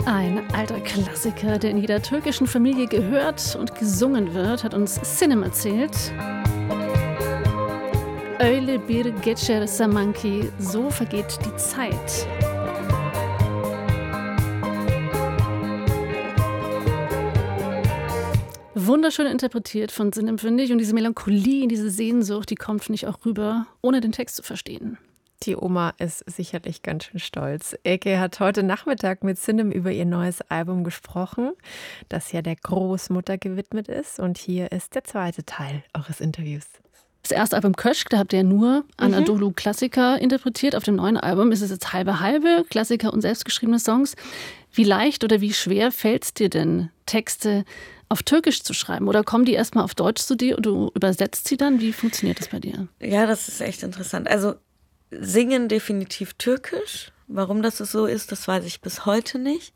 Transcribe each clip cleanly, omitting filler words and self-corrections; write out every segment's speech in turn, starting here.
Ein alter Klassiker, der in jeder türkischen Familie gehört und gesungen wird, hat uns Sinem erzählt. Öyle bir geçer zaman ki, so vergeht die Zeit. Wunderschön interpretiert von Sinem, finde ich. Und diese Melancholie, diese Sehnsucht, die kommt, finde ich, auch rüber, ohne den Text zu verstehen. Die Oma ist sicherlich ganz schön stolz. Eke hat heute Nachmittag mit Sinem über ihr neues Album gesprochen, das ja der Großmutter gewidmet ist. Und hier ist der zweite Teil eures Interviews. Das erste Album Köşk, da habt ihr nur Anadolu Klassiker interpretiert. Auf dem neuen Album ist es jetzt halbe Klassiker und selbstgeschriebene Songs. Wie leicht oder wie schwer fällt es dir denn, Texte auf Türkisch zu schreiben? Oder kommen die erstmal auf Deutsch zu dir und du übersetzt sie dann? Wie funktioniert das bei dir? Ja, das ist echt interessant. Also singen definitiv Türkisch. Warum das so ist, das weiß ich bis heute nicht.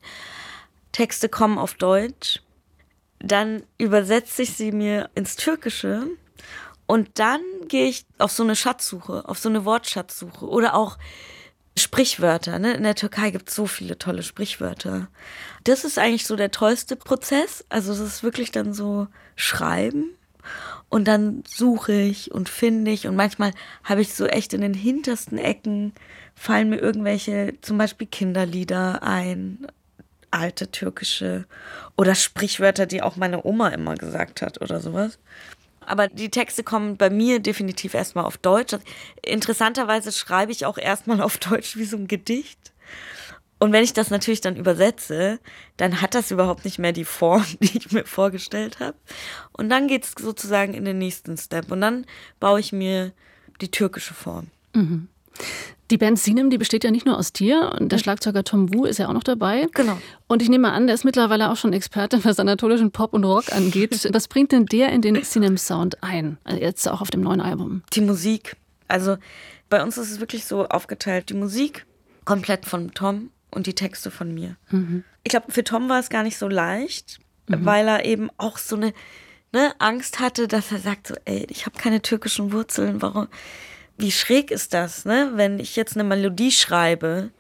Texte kommen auf Deutsch. Dann übersetze ich sie mir ins Türkische. Und dann gehe ich auf so eine Schatzsuche, auf so eine Wortschatzsuche. Oder auch Sprichwörter. Ne? In der Türkei gibt es so viele tolle Sprichwörter. Das ist eigentlich so der tollste Prozess. Also das ist wirklich dann so Schreiben. Und dann suche ich und finde ich. Und manchmal habe ich so echt in den hintersten Ecken, fallen mir irgendwelche, zum Beispiel Kinderlieder ein, alte türkische oder Sprichwörter, die auch meine Oma immer gesagt hat oder sowas. Aber die Texte kommen bei mir definitiv erstmal auf Deutsch. Interessanterweise schreibe ich auch erstmal auf Deutsch wie so ein Gedicht. Und wenn ich das natürlich dann übersetze, dann hat das überhaupt nicht mehr die Form, die ich mir vorgestellt habe. Und dann geht es sozusagen in den nächsten Step. Und dann baue ich mir die türkische Form. Mhm. Die Band Sinem, die besteht ja nicht nur aus dir. Und der Schlagzeuger Tom Wu ist ja auch noch dabei. Genau. Und ich nehme an, der ist mittlerweile auch schon Experte, was anatolischen Pop und Rock angeht. Was bringt denn der in den Sinem-Sound ein? Also jetzt auch auf dem neuen Album. Die Musik. Also bei uns ist es wirklich so aufgeteilt. Die Musik komplett von Tom und die Texte von mir. Mhm. Ich glaube, für Tom war es gar nicht so leicht, weil er eben auch so eine Angst hatte, dass er sagt so, ey, ich habe keine türkischen Wurzeln, warum? Wie schräg ist das, ne? Wenn ich jetzt eine Melodie schreibe,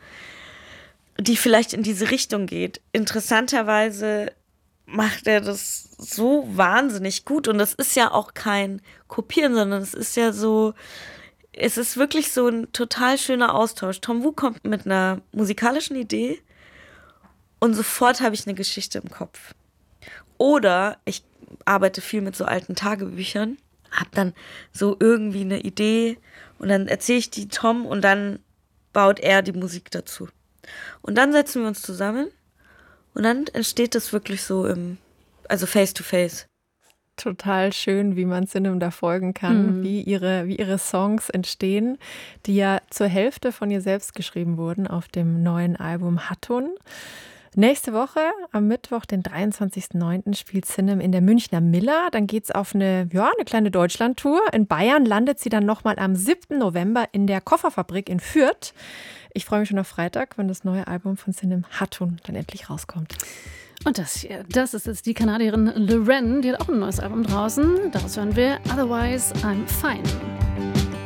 die vielleicht in diese Richtung geht. Interessanterweise macht er das so wahnsinnig gut und das ist ja auch kein Kopieren, sondern es ist ja so, es ist wirklich so ein total schöner Austausch. Tom Wu kommt mit einer musikalischen Idee und sofort habe ich eine Geschichte im Kopf. Oder ich arbeite viel mit so alten Tagebüchern, habe dann so irgendwie eine Idee und dann erzähle ich die Tom und dann baut er die Musik dazu. Und dann setzen wir uns zusammen und dann entsteht das wirklich so also face to face. Total schön, wie man Sinem da folgen kann, wie ihre Songs entstehen, die ja zur Hälfte von ihr selbst geschrieben wurden auf dem neuen Album Hatun. Nächste Woche, am Mittwoch, den 23.09., spielt Sinem in der Münchner Miller. Dann geht es auf eine kleine Deutschlandtour. In Bayern landet sie dann nochmal am 7. November in der Kofferfabrik in Fürth. Ich freue mich schon auf Freitag, wenn das neue Album von Sinem Hatun dann endlich rauskommt. Und das hier, das ist jetzt die Kanadierin Lorraine, die hat auch ein neues Album draußen. Daraus hören wir Otherwise I'm Fine.